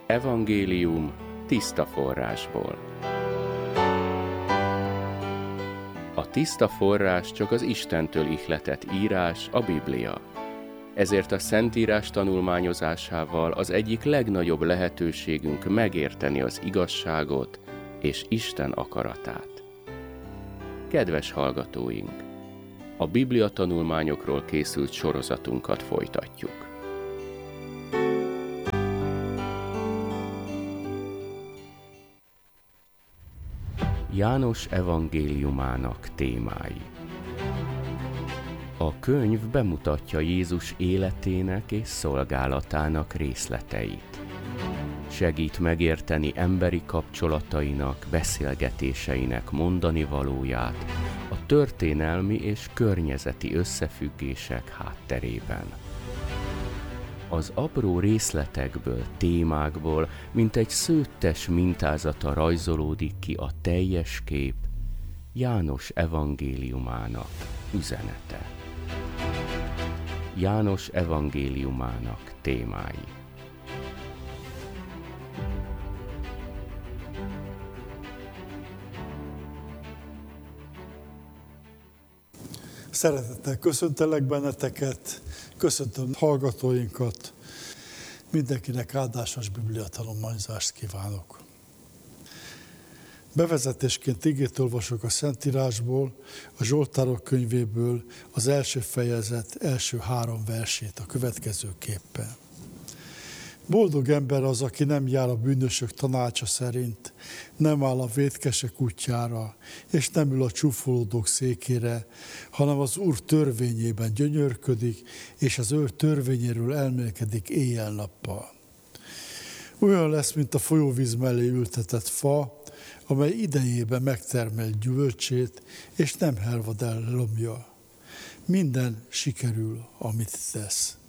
Evangélium tiszta forrásból. A tiszta forrás csak az Istentől ihletett írás, a Biblia. Ezért a Szentírás tanulmányozásával az egyik legnagyobb lehetőségünk megérteni az igazságot és Isten akaratát. Kedves hallgatóink! A Biblia tanulmányokról készült sorozatunkat folytatjuk. János evangéliumának témái. A könyv bemutatja Jézus életének és szolgálatának részleteit. Segít megérteni emberi kapcsolatainak, beszélgetéseinek mondani valóját a történelmi és környezeti összefüggések hátterében. Az apró részletekből, témákból, mint egy szőttes mintázata rajzolódik ki a teljes kép, János evangéliumának üzenete. János evangéliumának témái. Szeretettel köszöntelek benneteket, köszöntöm hallgatóinkat, mindenkinek áldásos bibliatanulmányzást kívánok. Bevezetésként igét olvasok a Szentírásból, a Zsoltárok könyvéből az első fejezet első 3 versét a következőképpen. Boldog ember az, aki nem jár a bűnösök tanácsa szerint, nem áll a vétkesek útjára, és nem ül a csúfolódók székére, hanem az Úr törvényében gyönyörködik, és az ő törvényéről elmélkedik éjjel-nappal. Olyan lesz, mint a folyóvíz mellé ültetett fa, amely idejében megtermel gyümölcsét, és nem hervad el lombja. Minden sikerül, amit tesz.